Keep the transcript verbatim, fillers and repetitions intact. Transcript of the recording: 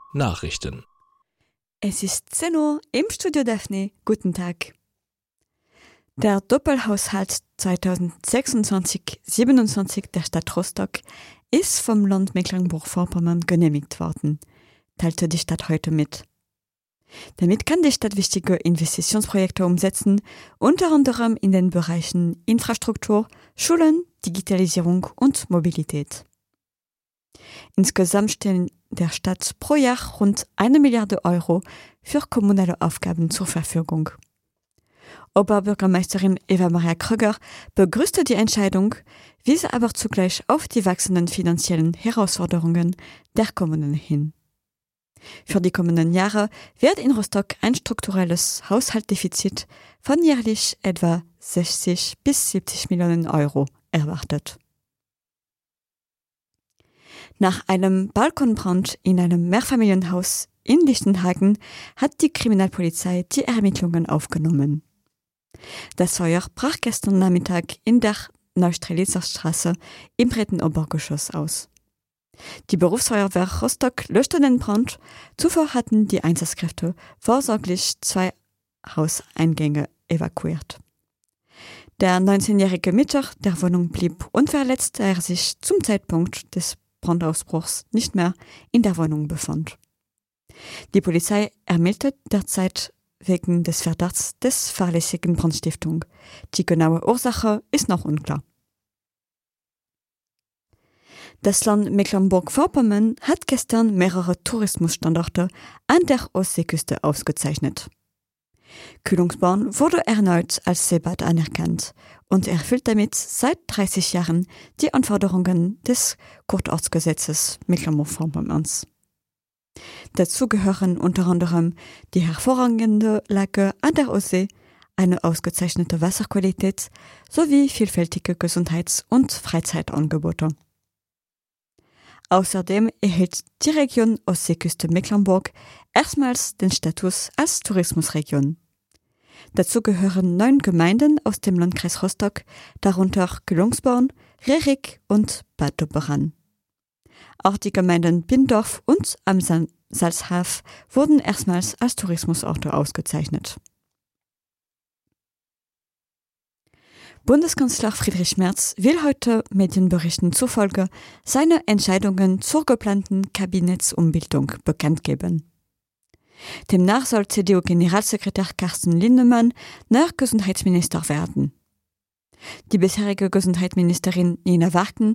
Nachrichten. Es ist zehn Uhr im Studio Daphne. Guten Tag. Der Doppelhaushalt zwanzig sechsundzwanzig siebenundzwanzig der Stadt Rostock ist vom Land Mecklenburg-Vorpommern genehmigt worden, teilte die Stadt heute mit. Damit kann die Stadt wichtige Investitionsprojekte umsetzen, unter anderem in den Bereichen Infrastruktur, Schulen, Digitalisierung und Mobilität. Insgesamt stehen der Stadt pro Jahr rund eine Milliarde Euro für kommunale Aufgaben zur Verfügung. Oberbürgermeisterin Eva-Maria Kröger begrüßte die Entscheidung, wies aber zugleich auf die wachsenden finanziellen Herausforderungen der Kommunen hin. Für die kommenden Jahre wird in Rostock ein strukturelles Haushaltsdefizit von jährlich etwa sechzig bis siebzig Millionen Euro erwartet. Nach einem Balkonbrand in einem Mehrfamilienhaus in Lichtenhagen hat die Kriminalpolizei die Ermittlungen aufgenommen. Das Feuer brach gestern Nachmittag in der Neustrelitzer Straße im dritten Obergeschoss aus. Die Berufsfeuerwehr Rostock löschte den Brand. Zuvor hatten die Einsatzkräfte vorsorglich zwei Hauseingänge evakuiert. Der neunzehnjährige Mieter der Wohnung blieb unverletzt, da er sich zum Zeitpunkt des Brandausbruchs nicht mehr in der Wohnung befand. Die Polizei ermittelt derzeit wegen des Verdachts des fahrlässigen Brandstiftung. Die genaue Ursache ist noch unklar. Das Land Mecklenburg-Vorpommern hat gestern mehrere Tourismusstandorte an der Ostseeküste ausgezeichnet. Kühlungsborn wurde erneut als Seebad anerkannt und erfüllt damit seit dreißig Jahren die Anforderungen des Kurortsgesetzes Mecklenburg-Vorpommerns. Dazu gehören unter anderem die hervorragende Lage an der Ostsee, eine ausgezeichnete Wasserqualität sowie vielfältige Gesundheits- und Freizeitangebote. Außerdem erhält die Region Ostseeküste Mecklenburg erstmals den Status als Tourismusregion. Dazu gehören neun Gemeinden aus dem Landkreis Rostock, darunter Kühlungsborn, Rerik und Bad Doberan. Auch die Gemeinden Bindorf und am Salzhaf wurden erstmals als Tourismusorte ausgezeichnet. Bundeskanzler Friedrich Merz will heute Medienberichten zufolge seine Entscheidungen zur geplanten Kabinettsumbildung bekannt geben. Demnach soll C D U-Generalsekretär Carsten Linnemann neuer Gesundheitsminister werden. Die bisherige Gesundheitsministerin Nina Warken